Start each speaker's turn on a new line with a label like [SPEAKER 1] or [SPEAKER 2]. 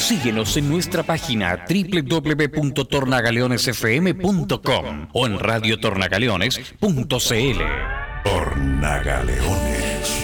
[SPEAKER 1] Síguenos en nuestra página www.tornagaleonesfm.com o en radiotornagaleones.cl.
[SPEAKER 2] Tornagaleones.